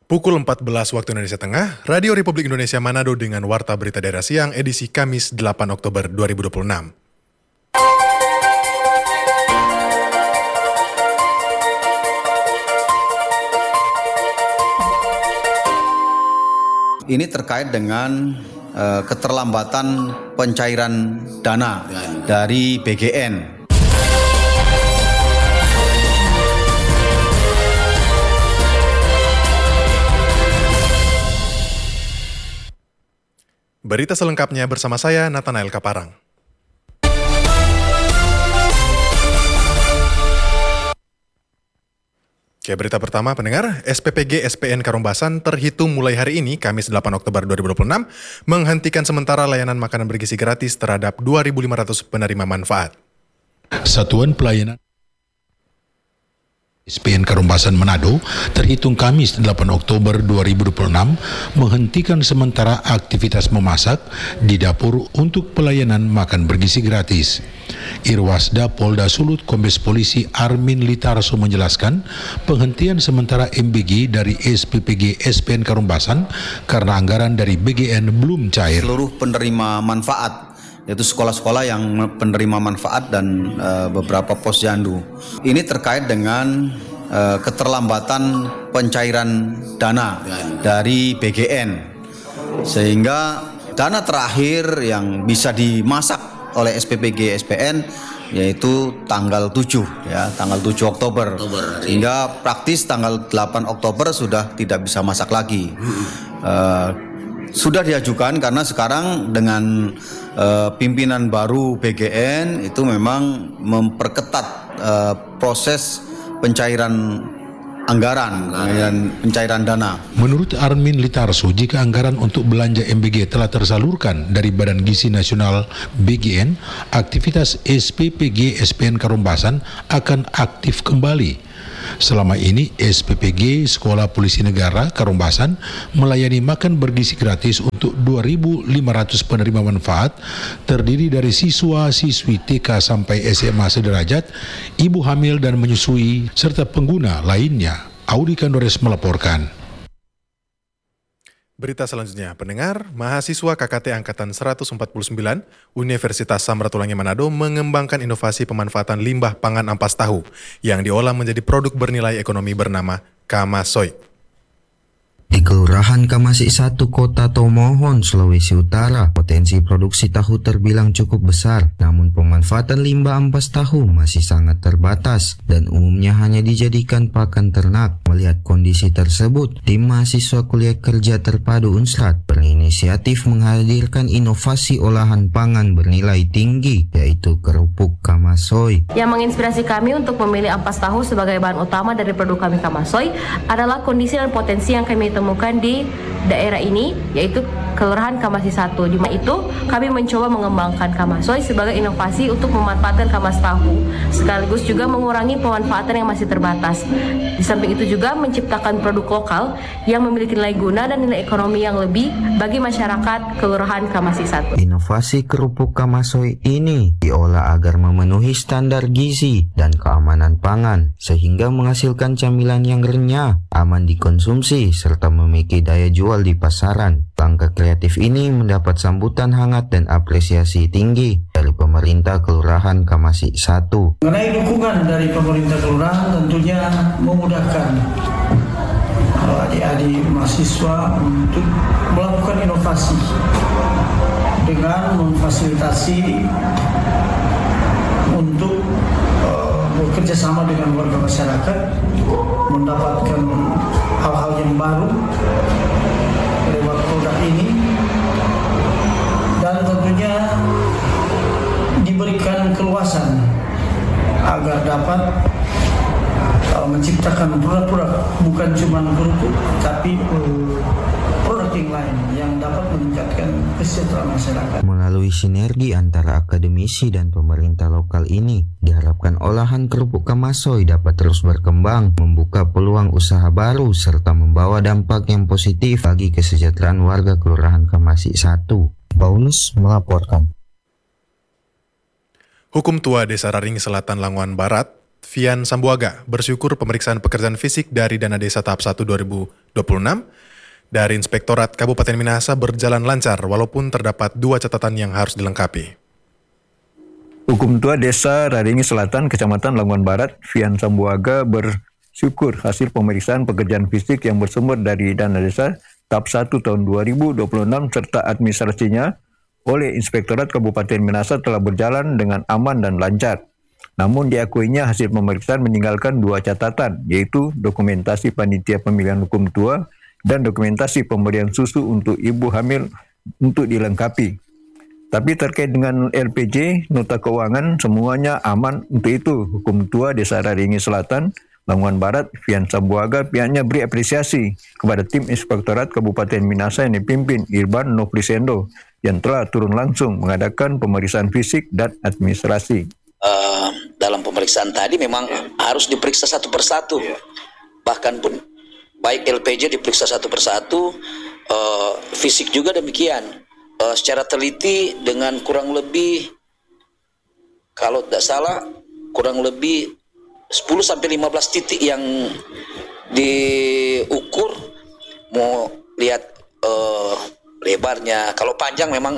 Pukul 14 waktu Indonesia Tengah, Radio Republik Indonesia Manado dengan Warta Berita Daerah Siang edisi Kamis 8 Oktober 2026. Ini terkait dengan keterlambatan pencairan dana dari BGN. Berita selengkapnya bersama saya, Nathanael Kaparang. Berita pertama, pendengar, SPPG SPN Karumbasan terhitung mulai hari ini, Kamis 8 Oktober 2026, menghentikan sementara layanan makanan bergizi gratis terhadap 2.500 penerima manfaat. Satuan Pelayanan SPN Karumbasan Manado terhitung Kamis 8 Oktober 2026 menghentikan sementara aktivitas memasak di dapur untuk pelayanan makan bergizi gratis. Irwasda Polda Sulut Kombes Polisi Armin Litarso menjelaskan penghentian sementara MBG dari SPPG SPN Karumbasan karena anggaran dari BGN belum cair. Seluruh penerima manfaat, yaitu sekolah-sekolah yang penerima manfaat dan beberapa posyandu. Ini terkait dengan keterlambatan pencairan dana dari BGN, sehingga dana terakhir yang bisa dimasak oleh SPPG SPN yaitu tanggal 7 Oktober. Sehingga praktis tanggal 8 Oktober sudah tidak bisa masak lagi. Sudah diajukan karena sekarang dengan pimpinan baru BGN itu memang memperketat proses pencairan anggaran, pencairan dana. Menurut Armin Litarso, jika anggaran untuk belanja MBG telah tersalurkan dari Badan Gizi Nasional BGN, aktivitas SPPG SPN Karumbasan akan aktif kembali. Selama ini SPPG Sekolah Polisi Negara Karumbasan melayani makan bergizi gratis untuk 2.500 penerima manfaat terdiri dari siswa-siswi TK sampai SMA sederajat, ibu hamil dan menyusui, serta pengguna lainnya. Audi Kandores melaporkan. Berita selanjutnya, pendengar, mahasiswa KKT Angkatan 149 Universitas Samratulangi Manado mengembangkan inovasi pemanfaatan limbah pangan ampas tahu yang diolah menjadi produk bernilai ekonomi bernama Kamasoy. Di Kelurahan Kamasik 1 Kota Tomohon, Sulawesi Utara, potensi produksi tahu terbilang cukup besar, namun pemanfaatan limbah ampas tahu masih sangat terbatas dan umumnya hanya dijadikan pakan ternak. Melihat kondisi tersebut, tim mahasiswa kuliah kerja terpadu Unsrat berinisiatif menghadirkan inovasi olahan pangan bernilai tinggi, yaitu kerupuk Kamasoy. Yang menginspirasi kami untuk memilih ampas tahu sebagai bahan utama dari produk kami Kamasoy adalah kondisi dan potensi yang kami temukan di daerah ini, yaitu Kelurahan Kamasik 1. Di mana itu kami mencoba mengembangkan Kamasoy sebagai inovasi untuk memanfaatkan kamas tahu, sekaligus juga mengurangi pemanfaatan yang masih terbatas. Di samping itu juga menciptakan produk lokal yang memiliki nilai guna dan nilai ekonomi yang lebih bagi masyarakat Kelurahan Kamasik 1. Inovasi kerupuk Kamasoy ini diolah agar memenuhi standar gizi dan keamanan pangan, sehingga menghasilkan camilan yang renyah, aman dikonsumsi, serta memiliki daya jual di pasaran. Langkah kreatif ini mendapat sambutan hangat dan apresiasi tinggi dari pemerintah Kelurahan Kamasik 1. Mengenai dukungan dari pemerintah kelurahan tentunya memudahkan adik-adik mahasiswa untuk melakukan inovasi dengan memfasilitasi untuk bekerja sama dengan warga masyarakat, mendapatkan hal-hal yang baru lewat produk ini, dan tentunya diberikan keluasan agar dapat menciptakan produk-produk bukan cuma kerupuk, tapi produk yang lain yang dapat meningkatkan kesejahteraan masyarakat. Melalui sinergi antara akademisi dan pemerintah lokal ini, diharapkan olahan kerupuk Kamasoy dapat terus berkembang, membuka peluang usaha baru, serta membawa dampak yang positif bagi kesejahteraan warga Kelurahan Kamasik 1. Paulus melaporkan. Hukum Tua Desa Raring Selatan Languan Barat, Fian Sambuaga, bersyukur pemeriksaan pekerjaan fisik dari Dana Desa tahap 1 2026 dari Inspektorat Kabupaten Minahasa berjalan lancar walaupun terdapat 2 catatan yang harus dilengkapi. Hukum Tua Desa Raringi Selatan, Kecamatan Lamongan Barat, Fian Sambuaga bersyukur hasil pemeriksaan pekerjaan fisik yang bersumber dari dana desa tahap 1 tahun 2026 serta administrasinya oleh Inspektorat Kabupaten Minahasa telah berjalan dengan aman dan lancar. Namun diakuinya hasil pemeriksaan meninggalkan 2 catatan, yaitu dokumentasi panitia pemilihan hukum tua dan dokumentasi pemberian susu untuk ibu hamil untuk dilengkapi. Tapi terkait dengan LPJ, nota keuangan, semuanya aman. Untuk itu, Hukum Tua Desa Raringi Selatan, Lamongan Barat, Fian Sambuaga, pihaknya beri apresiasi kepada tim Inspektorat Kabupaten Minahasa yang dipimpin Irban Nofrisendo yang telah turun langsung mengadakan pemeriksaan fisik dan administrasi. Dalam pemeriksaan tadi memang harus diperiksa satu persatu, bahkan pun baik LPJ diperiksa satu persatu, fisik juga demikian, secara teliti dengan kurang lebih, kalau tidak salah, kurang lebih 10-15 titik yang diukur, mau lihat lebarnya, kalau panjang memang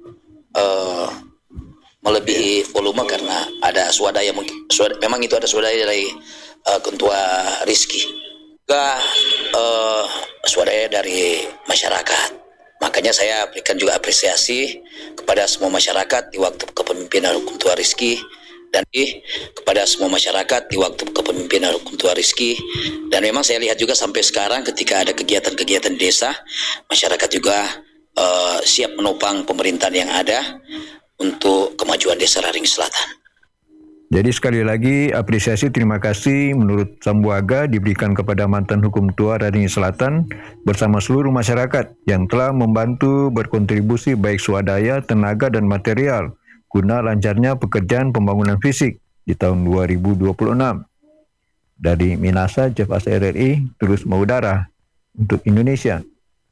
melebihi volume karena ada swadaya, memang itu ada swadaya dari Ketua Rizky, juga swadaya dari masyarakat. Makanya saya berikan juga apresiasi kepada semua masyarakat di waktu kepemimpinan Hukum Tua Rizky dan kepada semua masyarakat di waktu kepemimpinan Hukum Tua Rizky. Dan memang saya lihat juga sampai sekarang ketika ada kegiatan-kegiatan desa, masyarakat juga siap menopang pemerintahan yang ada untuk kemajuan Desa Raringi Selatan. Jadi sekali lagi apresiasi terima kasih menurut Sambuaga diberikan kepada mantan Hukum Tua Raringi Selatan bersama seluruh masyarakat yang telah membantu berkontribusi baik swadaya, tenaga dan material guna lancarnya pekerjaan pembangunan fisik di tahun 2026. Dari Minahasa, Jeff Asa RRI terus mengudara untuk Indonesia.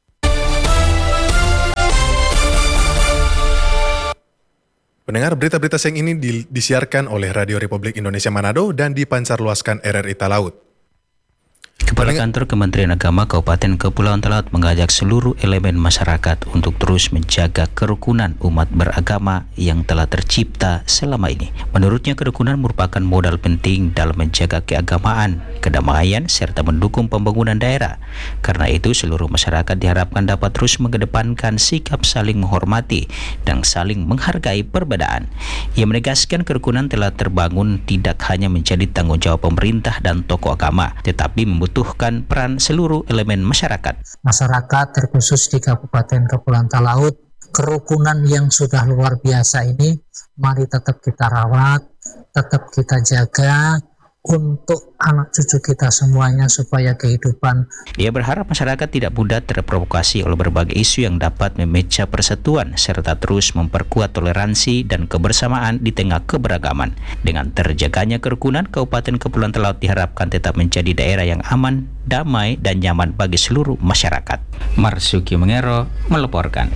Pendengar, berita-berita siang ini disiarkan oleh Radio Republik Indonesia Manado dan dipancarluaskan RRI Talaut. Kepala Kantor Kementerian Agama Kabupaten Kepulauan Talaut mengajak seluruh elemen masyarakat untuk terus menjaga kerukunan umat beragama yang telah tercipta selama ini. Menurutnya, kerukunan merupakan modal penting dalam menjaga keagamaan, kedamaian, serta mendukung pembangunan daerah. Karena itu, seluruh masyarakat diharapkan dapat terus mengedepankan sikap saling menghormati dan saling menghargai perbedaan. Ia menegaskan kerukunan telah terbangun tidak hanya menjadi tanggung jawab pemerintah dan tokoh agama, tetapi membutuhkan peran seluruh elemen masyarakat. Masyarakat terkhusus di Kabupaten Kepulauan Talaut, kerukunan yang sudah luar biasa ini mari tetap kita rawat, tetap kita jaga untuk anak cucu kita semuanya supaya kehidupan. Ia berharap masyarakat tidak mudah terprovokasi oleh berbagai isu yang dapat memecah persatuan serta terus memperkuat toleransi dan kebersamaan di tengah keberagaman. Dengan terjaganya kerukunan, Kabupaten Kepulauan Talaut diharapkan tetap menjadi daerah yang aman, damai dan nyaman bagi seluruh masyarakat. Marsuki Mengero melaporkan.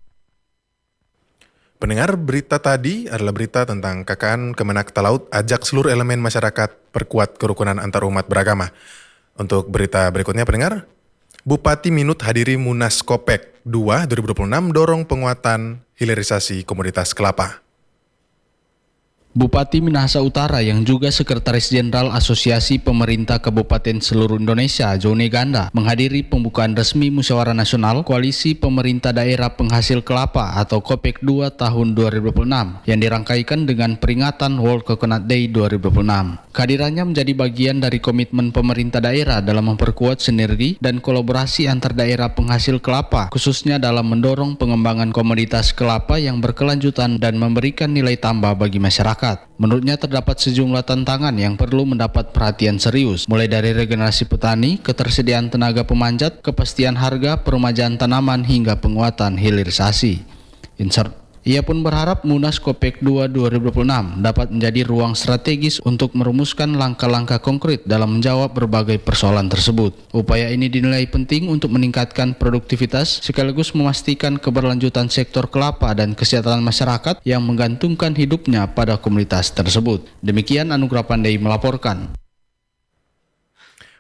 Pendengar, berita tadi adalah berita tentang KKN Kemenak Talaut ajak seluruh elemen masyarakat perkuat kerukunan antar umat beragama. Untuk berita berikutnya, pendengar, Bupati Minut hadiri Munas Kopek 2 2026 dorong penguatan hilirisasi komoditas kelapa. Bupati Minahasa Utara yang juga Sekretaris Jenderal Asosiasi Pemerintah Kabupaten Seluruh Indonesia, Jone Ganda, menghadiri pembukaan resmi Musyawarah Nasional Koalisi Pemerintah Daerah Penghasil Kelapa atau KOPEK 2 tahun 2026 yang dirangkaikan dengan peringatan World Coconut Day 2026. Kehadirannya menjadi bagian dari komitmen pemerintah daerah dalam memperkuat sinergi dan kolaborasi antar daerah penghasil kelapa, khususnya dalam mendorong pengembangan komoditas kelapa yang berkelanjutan dan memberikan nilai tambah bagi masyarakat. Menurutnya terdapat sejumlah tantangan yang perlu mendapat perhatian serius, mulai dari regenerasi petani, ketersediaan tenaga pemanjat, kepastian harga, peremajaan tanaman, hingga penguatan hilirisasi. Ia pun berharap Munas Kopek 2 2026 dapat menjadi ruang strategis untuk merumuskan langkah-langkah konkret dalam menjawab berbagai persoalan tersebut. Upaya ini dinilai penting untuk meningkatkan produktivitas sekaligus memastikan keberlanjutan sektor kelapa dan kesejahteraan masyarakat yang menggantungkan hidupnya pada komunitas tersebut. Demikian Anugrah Pandai melaporkan.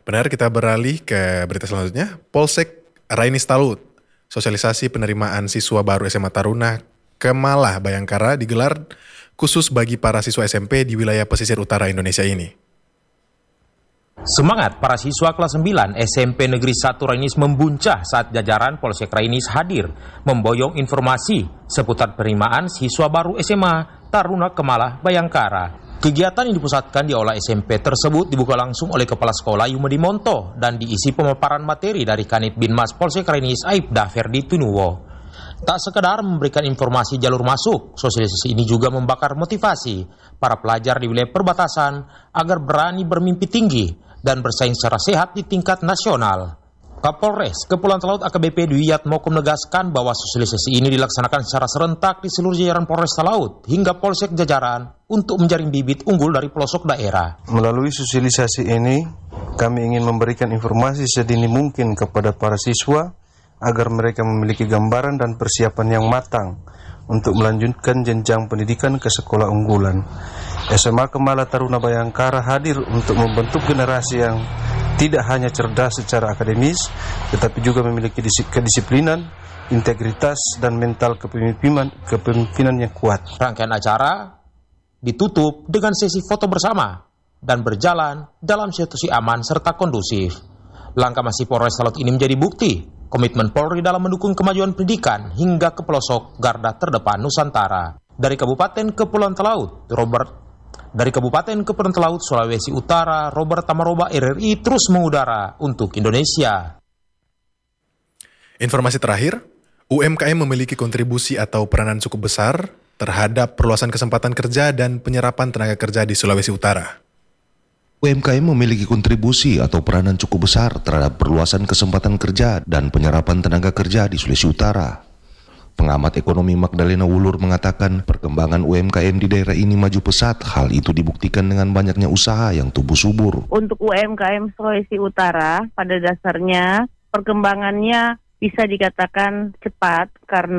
Benar, kita beralih ke berita selanjutnya. Polsek Rainis Talut, sosialisasi penerimaan siswa baru SMA Taruna Kemala Bayangkara digelar khusus bagi para siswa SMP di wilayah pesisir utara Indonesia ini. Semangat para siswa kelas 9 SMP Negeri 1 Rainis membuncah saat jajaran Polsek Rainis hadir memboyong informasi seputar penerimaan siswa baru SMA Taruna Kemala Bayangkara. Kegiatan yang dipusatkan di aula SMP tersebut dibuka langsung oleh Kepala Sekolah Yumedi Monto dan diisi pemaparan materi dari Kanit Binmas Polsek Rainis Aibda Ferdi Tunuwo. Tak sekedar memberikan informasi jalur masuk, sosialisasi ini juga membakar motivasi para pelajar di wilayah perbatasan agar berani bermimpi tinggi dan bersaing secara sehat di tingkat nasional. Kapolres Kepulauan Talaut AKBP Dwi Yatmoko menegaskan bahwa sosialisasi ini dilaksanakan secara serentak di seluruh jajaran Polres Talaut hingga polsek jajaran untuk menjaring bibit unggul dari pelosok daerah. Melalui sosialisasi ini, kami ingin memberikan informasi sedini mungkin kepada para siswa agar mereka memiliki gambaran dan persiapan yang matang untuk melanjutkan jenjang pendidikan ke sekolah unggulan. SMA Kemala Taruna Bayangkara hadir untuk membentuk generasi yang tidak hanya cerdas secara akademis, tetapi juga memiliki kedisiplinan, integritas, dan mental kepemimpinan yang kuat. Rangkaian acara ditutup dengan sesi foto bersama dan berjalan dalam situasi aman serta kondusif. Langkah Masih Polres Talaut ini menjadi bukti komitmen Polri dalam mendukung kemajuan pendidikan hingga ke pelosok garda terdepan Nusantara. Dari Kabupaten Kepulauan Talaut, Sulawesi Utara, Robert Tamaroba RRI terus mengudara untuk Indonesia. Informasi terakhir, UMKM memiliki kontribusi atau peranan cukup besar terhadap perluasan kesempatan kerja dan penyerapan tenaga kerja di Sulawesi Utara. UMKM memiliki kontribusi atau peranan cukup besar terhadap perluasan kesempatan kerja dan penyerapan tenaga kerja di Sulawesi Utara. Pengamat ekonomi Magdalena Wulur mengatakan perkembangan UMKM di daerah ini maju pesat. Hal itu dibuktikan dengan banyaknya usaha yang tumbuh subur. Untuk UMKM Sulawesi Utara, pada dasarnya perkembangannya bisa dikatakan cepat karena